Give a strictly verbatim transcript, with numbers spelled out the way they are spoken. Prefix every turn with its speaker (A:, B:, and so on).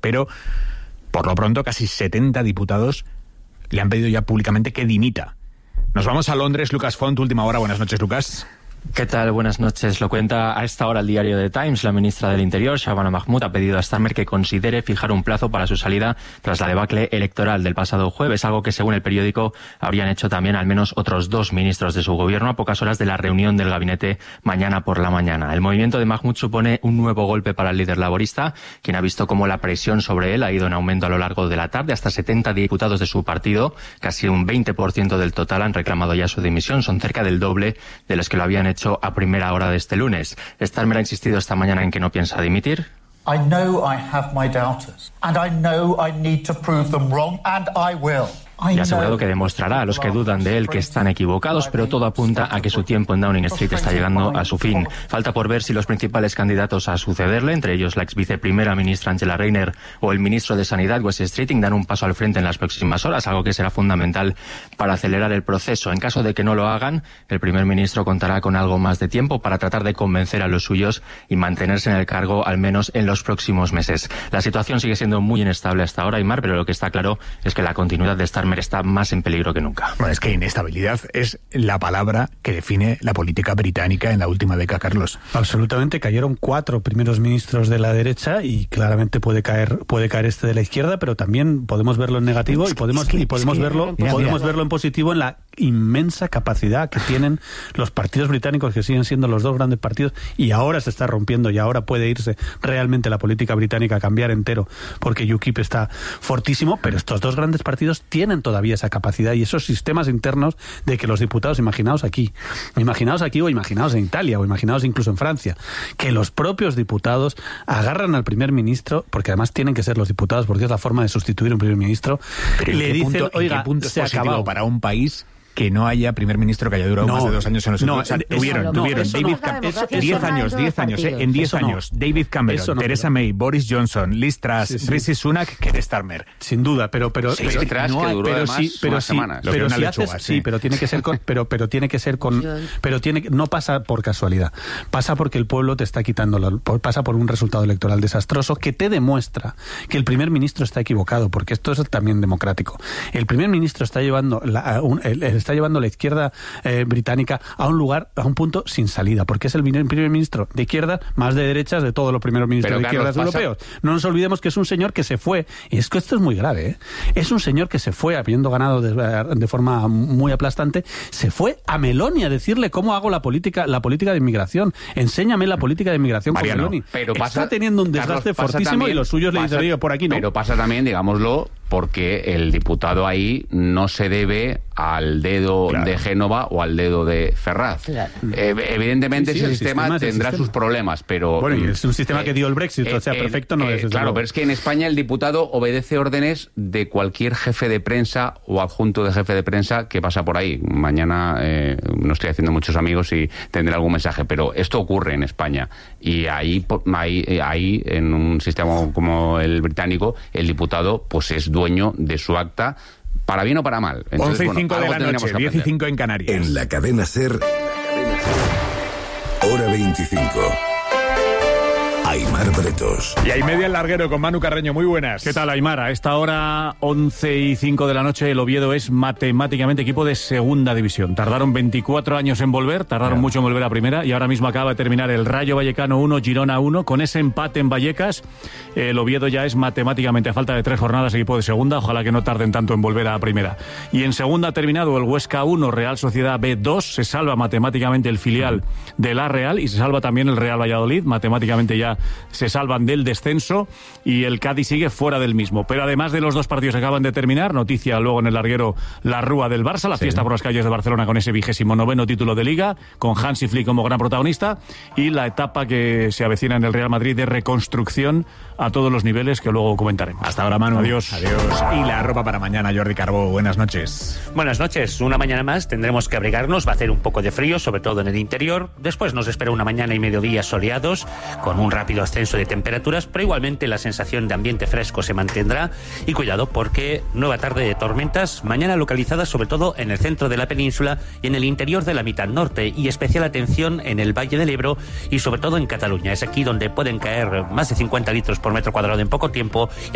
A: pero por lo pronto casi setenta diputados le han pedido ya públicamente que dimita. Nos vamos a Londres. Lucas Font, última hora. Buenas noches, Lucas.
B: ¿Qué tal? Buenas noches. Lo cuenta a esta hora el diario The Times. La ministra del Interior, Shabana Mahmood, ha pedido a Starmer que considere fijar un plazo para su salida tras la debacle electoral del pasado jueves, algo que según el periódico habrían hecho también al menos otros dos ministros de su gobierno a pocas horas de la reunión del gabinete mañana por la mañana. El movimiento de Mahmood supone un nuevo golpe para el líder laborista, quien ha visto cómo la presión sobre él ha ido en aumento a lo largo de la tarde. Hasta setenta diputados de su partido, casi un veinte por ciento del total, han reclamado ya su dimisión. Son cerca del doble de los que lo habían hecho a primera hora de este lunes. Starmer ha insistido esta mañana en que no piensa dimitir.
C: I know I have my doubters, and I know I need to prove them wrong, and I will.
B: Y ha asegurado que demostrará a los que dudan de él que están equivocados, pero todo apunta a que su tiempo en Downing Street está llegando a su fin. Falta por ver si los principales candidatos a sucederle, entre ellos la ex viceprimera ministra Angela Rayner o el ministro de Sanidad Wes Streeting, dan un paso al frente en las próximas horas, algo que será fundamental para acelerar el proceso. En caso de que no lo hagan, el primer ministro contará con algo más de tiempo para tratar de convencer a los suyos y mantenerse en el cargo al menos en los próximos meses. La situación sigue siendo muy inestable hasta ahora, Aymar, pero lo que está claro es que la continuidad de Starmer está más en peligro que nunca.
A: Bueno, es que inestabilidad es la palabra que define la política británica en la última década, Carlos.
D: Absolutamente. Cayeron cuatro primeros ministros de la derecha y claramente puede caer puede caer este de la izquierda, pero también podemos verlo en negativo y podemos, y podemos verlo mira, podemos mira. verlo en positivo en la inmensa capacidad que tienen los partidos británicos, que siguen siendo los dos grandes partidos, y ahora se está rompiendo y ahora puede irse realmente la política británica a cambiar entero, porque U K I P está fortísimo, pero estos dos grandes partidos tienen todavía esa capacidad y esos sistemas internos de que los diputados, imaginaos aquí, imaginaos aquí o imaginaos en Italia o imaginaos incluso en Francia, que los propios diputados agarran al primer ministro, porque además tienen que ser los diputados porque es la forma de sustituir un primer ministro,
A: pero
D: le dicen,
A: punto,
D: oiga,
A: ¿en qué punto
D: se ha
A: es positivo
D: acabado
A: para un país que no haya primer ministro que haya durado
D: no,
A: más de dos años en los
D: no,
A: o sea,
D: eso,
A: tuvieron,
D: no,
A: tuvieron
D: eso
A: David
D: no,
A: Cameron,
D: eso,
A: diez
D: eso
A: años,
D: no,
A: diez años, eh, en diez
D: no,
A: años, David Cameron,
D: no,
A: Theresa May, Boris Johnson, Liz Truss, sí, sí. Rishi Sunak, Keir Starmer.
D: Sin duda, pero pero
E: sí,
D: pero,
E: Truss,
D: no,
E: que duró
D: pero
E: además
D: sí, pero
E: unas
D: sí,
E: semanas.
D: pero si
A: lechuga,
D: haces,
A: sí.
D: sí, pero tiene que ser con, pero pero tiene que ser con, pero tiene no pasa por casualidad, pasa porque el pueblo te está quitando, la, pasa por un resultado electoral desastroso que te demuestra que el primer ministro está equivocado, porque esto es también democrático. El primer ministro está llevando la, un, el, está llevando la izquierda eh, británica a un lugar, a un punto sin salida, porque es el primer ministro de izquierda más de derechas de todos los primeros ministros Pero, de Carlos, izquierdas pasa... europeos. No nos olvidemos que es un señor que se fue, y es que esto es muy grave, ¿eh? Es un señor que se fue, habiendo ganado de, de forma muy aplastante, se fue a Meloni a decirle cómo hago la política la política de inmigración. Enséñame la política de inmigración
E: Mariano,
D: con Meloni.
E: Pero
D: está
E: pasa,
D: teniendo un desgaste
E: Carlos,
D: fortísimo
E: también,
D: y los suyos le dicen, oye, por aquí no.
E: Pero pasa también, digámoslo, porque el diputado ahí no se debe al dedo claro. de Génova o al dedo de Ferraz. Claro. Eh, evidentemente sí, sí, ese sistema, sistema tendrá sistema. sus problemas, pero...
D: Bueno, y es un sistema eh, que dio el Brexit, eh, o sea, perfecto no
E: eh,
D: es.
E: Claro,
D: luego.
E: pero es que en España el diputado obedece órdenes de cualquier jefe de prensa o adjunto de jefe de prensa que pasa por ahí. Mañana eh, no estoy haciendo muchos amigos y tendré algún mensaje, pero esto ocurre en España. Y ahí, ahí, ahí en un sistema como el británico, el diputado pues es dueño de su acta, para bien o para mal. Entonces,
A: once y cinco
E: bueno,
A: de la noche, diez y cinco en Canarias.
F: En la cadena SER, hora veinticinco. Aymar Bretos.
A: Y hay media el larguero con Manu Carreño. Muy buenas.
G: ¿Qué tal, Aymar? A esta hora, once y cinco de la noche, el Oviedo es matemáticamente equipo de segunda división. Tardaron veinticuatro años en volver, tardaron yeah. mucho en volver a primera, y ahora mismo acaba de terminar el Rayo Vallecano uno, Girona uno. Con ese empate en Vallecas, el Oviedo ya es matemáticamente, a falta de tres jornadas, equipo de segunda. Ojalá que no tarden tanto en volver a primera. Y en segunda ha terminado el Huesca uno, Real Sociedad B dos. Se salva matemáticamente el filial de la Real y se salva también el Real Valladolid. Matemáticamente ya se salvan del descenso y el Cádiz sigue fuera del mismo. Pero además de los dos partidos que acaban de terminar, noticia luego en el larguero, la rúa del Barça, la sí. fiesta por las calles de Barcelona con ese vigésimo noveno título de Liga, con Hansi Flick como gran protagonista, y la etapa que se avecina en el Real Madrid de reconstrucción a todos los niveles, que luego comentaremos.
A: Hasta ahora, Manu.
G: Adiós.
A: Adiós. Y la ropa para mañana, Jordi Carbó. Buenas noches.
H: Buenas noches. Una mañana más tendremos que abrigarnos. Va a hacer un poco de frío, sobre todo en el interior. Después nos espera una mañana y mediodía soleados, con un rápido ascenso de temperaturas, pero igualmente la sensación de ambiente fresco se mantendrá. Y cuidado, porque nueva tarde de tormentas, mañana localizadas sobre todo en el centro de la península y en el interior de la mitad norte, y especial atención en el Valle del Ebro y sobre todo en Cataluña. Es aquí donde pueden caer más de cincuenta litros por metro cuadrado en poco tiempo.